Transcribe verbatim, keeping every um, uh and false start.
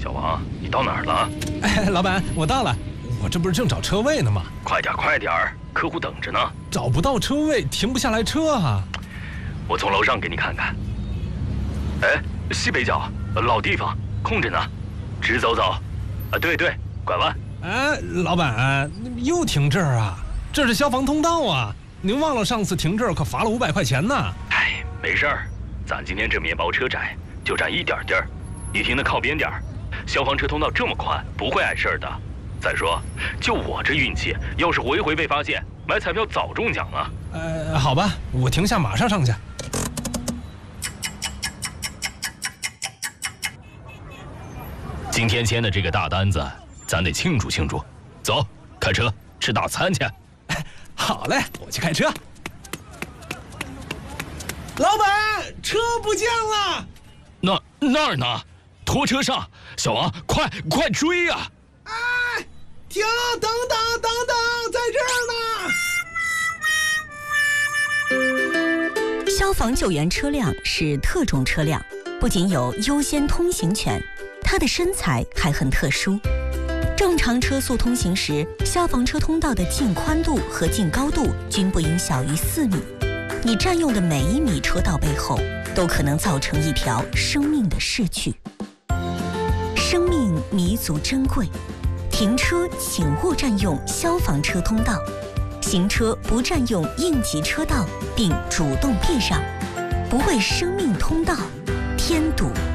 小王，你到哪儿了？ 哎，老板，我到了，我这不是正找车位呢吗？ 快点，快点，客户等着呢。 找不到车位，停不下来车啊！ 我从楼上给你看看。哎，西北角，老地方，空着呢，直走走。啊，对对，拐弯。 哎，老板，又停这儿啊？这是消防通道啊！您忘了上次停这儿可罚了五百块钱呢？ 哎，没事儿，咱今天这面包车窄，就占一点地儿，你停的靠边点儿。消防车通道这么宽，不会碍事儿的。再说，就我这运气，要是回回被发现，买彩票早中奖了。 呃，好吧，我停下，马上上去。 今天签的这个大单子，咱得庆祝庆祝。走，开车吃大餐去。 好嘞，我去开车。老板，车不见了。 那那儿呢？拖车上，小王，快快追呀！ 哎，停！等等等等，在这儿呢。消防救援车辆是特种车辆，不仅有优先通行权，它的身材还很特殊。正常车速通行时，消防车通道的净宽度和净高度均不应小于四米。你占用的每一米车道背后，都可能造成一条生命的逝去。生命弥足珍贵，停车请勿占用消防车通道，行车不占用应急车道，并主动避让，不为生命通道添堵。